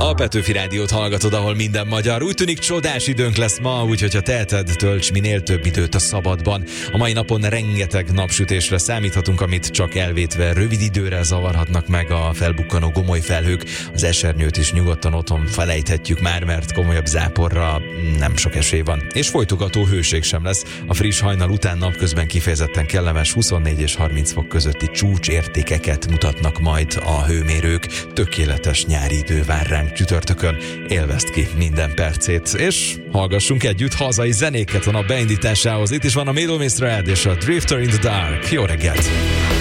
A Petőfi Rádiót hallgatod, ahol minden magyar. Úgy tűnik, csodás időnk lesz ma, úgyhogy ha teheted, tölts minél több időt a szabadban. A mai napon rengeteg napsütésre számíthatunk, amit csak elvétve rövid időre zavarhatnak meg a felbukkanó gomoly felhők. Az esernyőt is nyugodtan otthon felejthetjük már, mert komolyabb záporra nem sok esély van. És folytogató hőség sem lesz. A friss hajnal után napközben kifejezetten kellemes 24 és 30 fok közötti csúcsértékeket mutatnak majd a hőmérők. Tökéletes nyári idő vár ránk csütörtökön. Élvezd ki minden percét, és hallgassunk együtt hazai zenéket a nap beindításához. Itt is van a Middle Mist Red és a Drifter in the Dark. Jó reggelt!